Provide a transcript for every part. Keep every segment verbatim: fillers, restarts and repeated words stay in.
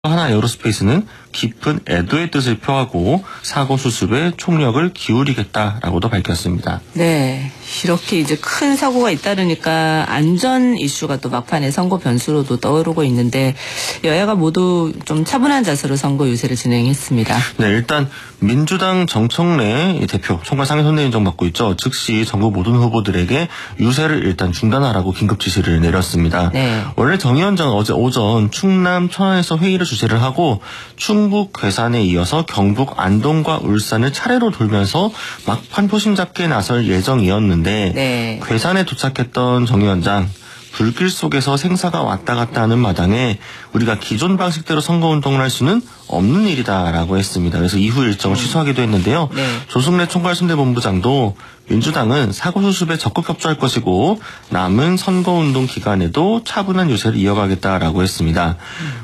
하나 에어로스페이스는 깊은 애도의 뜻을 표하고 사고 수습에 총력을 기울이겠다라고도 밝혔습니다. 네, 이렇게 이제 큰 사고가 잇따르니까 안전 이슈가 또 막판에 선거 변수로도 떠오르고 있는데 여야가 모두 좀 차분한 자세로 선거 유세를 진행했습니다. 네, 일단 민주당 정청래 대표 총괄 상임선대위원장 맡고 있죠. 즉시 전국 모든 후보들에게 유세를 일단 중단하라고 긴급 지시를 내렸습니다. 네. 원래 정 위원장은 어제 오전 충남 천안에서 회의를 주재를 하고 충북 괴산에 이어서 경북 안동과 울산을 차례로 돌면서 막판 표심 잡기에 나설 예정이었는데 네. 괴산에 도착했던 정 위원장 불길 속에서 생사가 왔다 갔다 하는 마당에 우리가 기존 방식대로 선거운동을 할 수는 없는 일이다라고 했습니다. 그래서 이후 일정을 취소하기도 했는데요. 네. 조승래 총괄선대본부장도 민주당은 사고 수습에 적극 협조할 것이고 남은 선거운동 기간에도 차분한 유세를 이어가겠다라고 했습니다.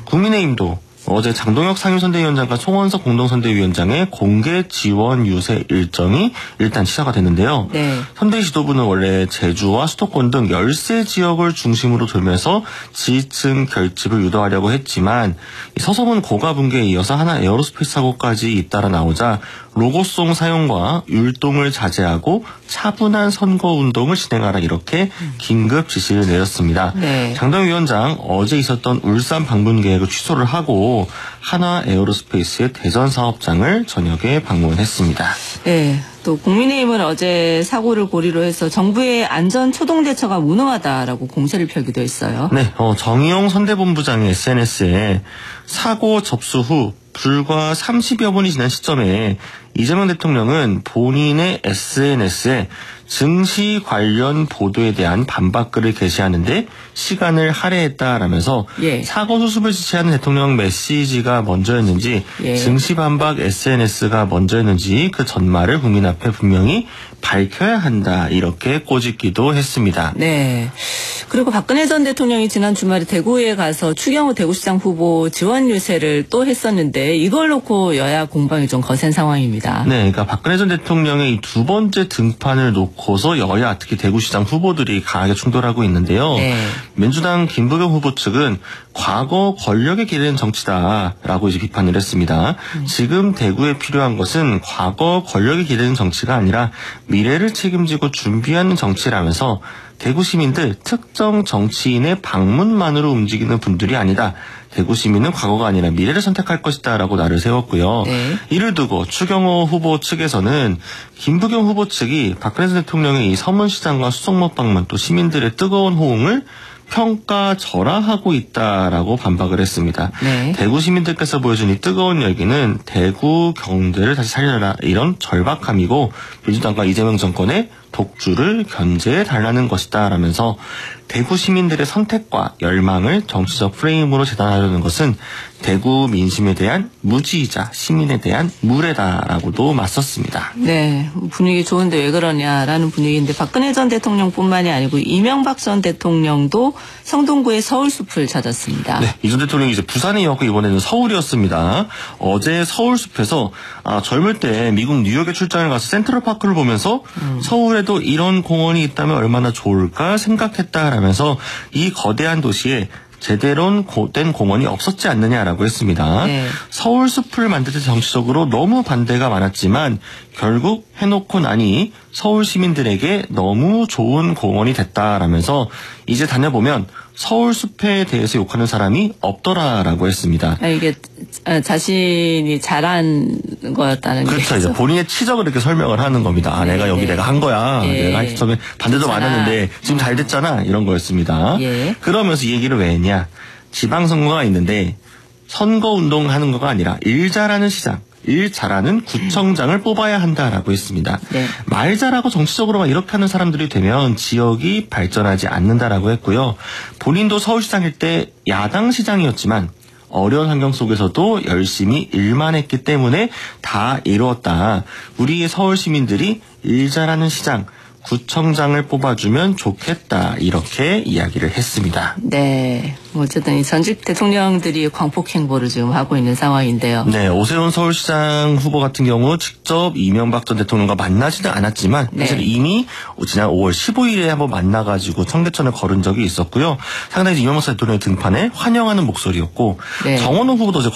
국민의힘도 어제 장동혁 상임선대위원장과 송원석 공동선대위원장의 공개 지원 유세 일정이 일단 시사가 됐는데요. 네. 선대위 지도부는 원래 제주와 수도권 등 열세 지역을 중심으로 돌면서 지지층 결집을 유도하려고 했지만 서서문 고가 붕괴에 이어서 하나 에어로스페이스 사고까지 잇따라 나오자 로고송 사용과 율동을 자제하고 차분한 선거운동을 진행하라 이렇게 긴급 지시를 내렸습니다. 네. 장동혁 위원장 어제 있었던 울산 방문 계획을 취소를 하고 하나 에어로스페이스의 대전 사업장을 저녁에 방문했습니다. 네. 또 국민의힘은 어제 사고를 고리로 해서 정부의 안전 초동 대처가 무능하다라고 공세를 펴기도 했어요. 네, 어, 정의용 선대본부장의 에스엔에스에 사고 접수 후 불과 삼십여 분이 지난 시점에 이재명 대통령은 본인의 에스엔에스에 증시 관련 보도에 대한 반박글을 게시하는데 시간을 할애했다라면서 예. 사고 수습을 지시하는 대통령 메시지가 먼저였는지 예. 증시 반박 에스엔에스가 먼저였는지 그 전말을 국민 앞에 분명히 밝혀야 한다 이렇게 꼬집기도 했습니다. 네. 그리고 박근혜 전 대통령이 지난 주말에 대구에 가서 추경호 대구시장 후보 지원 유세를 또 했었는데 이걸 놓고 여야 공방이 좀 거센 상황입니다. 네, 그러니까 박근혜 전 대통령의 이 두 번째 등판을 놓고서 여야 특히 대구시장 후보들이 강하게 충돌하고 있는데요. 네. 민주당 김부겸 후보 측은 과거 권력에 기대는 정치다라고 이제 비판을 했습니다. 음. 지금 대구에 필요한 것은 과거 권력에 기대는 정치가 아니라 미래를 책임지고 준비하는 정치라면서 대구 시민들 특정 정치인의 방문만으로 움직이는 분들이 아니다. 대구 시민은 과거가 아니라 미래를 선택할 것이다 라고 날을 세웠고요. 네. 이를 두고 추경호 후보 측에서는 김부겸 후보 측이 박근혜 대통령의 이 서문시장과 수성모방문 또 시민들의 뜨거운 호응을 평가절하하고 있다라고 반박을 했습니다. 네. 대구 시민들께서 보여준 이 뜨거운 열기는 대구 경제를 다시 살려라 이런 절박함이고 민주당과 이재명 정권의 독주를 견제해달라는 것이다 라면서 대구 시민들의 선택과 열망을 정치적 프레임으로 재단하려는 것은 대구 민심에 대한 무지이자 시민에 대한 무례다라고도 맞섰습니다. 네, 분위기 좋은데 왜 그러냐라는 분위기인데 박근혜 전 대통령뿐만이 아니고 이명박 전 대통령도 성동구의 서울숲을 찾았습니다. 네, 이 전 대통령이 이제 부산에 이었고 이번에는 서울이었습니다. 어제 서울숲에서 아, 젊을 때 미국 뉴욕에 출장을 가서 센트럴파크를 보면서 음. 서울에도 이런 공원이 있다면 얼마나 좋을까 생각했다라면서 이 거대한 도시에 제대로 된 공원이 없었지 않느냐라고 했습니다. 네. 서울숲을 만들 때 정치적으로 너무 반대가 많았지만 결국 해놓고 나니 서울 시민들에게 너무 좋은 공원이 됐다라면서 이제 다녀보면 서울숲에 대해서 욕하는 사람이 없더라라고 했습니다. 아, 이게 자신이 잘한 거였다는 그렇죠. 거죠. 이제 본인의 치적을 이렇게 설명을 하는 겁니다. 아, 네, 내가 여기 네. 내가 한 거야. 네. 내가 한 시점에 반대도 괜찮아. 많았는데 지금 잘 됐잖아. 이런 거였습니다. 예. 그러면서 이 얘기를 왜 했냐. 지방선거가 있는데 선거운동 하는 거가 아니라 일 잘하는 시장. 일 잘하는 구청장을 음. 뽑아야 한다라고 했습니다. 네. 말 잘하고 정치적으로만 이렇게 하는 사람들이 되면 지역이 발전하지 않는다라고 했고요. 본인도 서울시장일 때 야당 시장이었지만 어려운 환경 속에서도 열심히 일만 했기 때문에 다 이루었다. 우리 서울 시민들이 일 잘하는 시장, 구청장을 뽑아주면 좋겠다 이렇게 이야기를 했습니다. 네. 뭐 어쨌든 이 전직 대통령들이 광폭 행보를 지금 하고 있는 상황인데요. 네, 오세훈 서울시장 후보 같은 경우 직접 이명박 전 대통령과 만나지는 않았지만 네. 사실 이미 지난 오월 십오일에 한번 만나가지고 청계천을 걸은 적이 있었고요. 상당히 이명박 전 대통령의 등판에 환영하는 목소리였고 네. 정원훈 후보도 어제